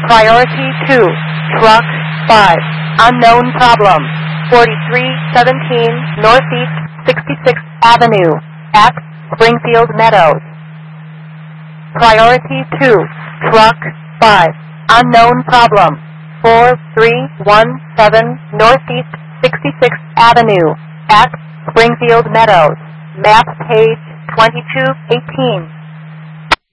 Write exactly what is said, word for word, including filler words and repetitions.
Priority two, truck five, unknown problem, forty-three seventeen Northeast sixty-sixth Avenue, at Springfield Meadows. Priority two, truck five, unknown problem, four three one seven Northeast sixty-sixth Avenue, at Springfield Meadows. Map page twenty-two eighteen.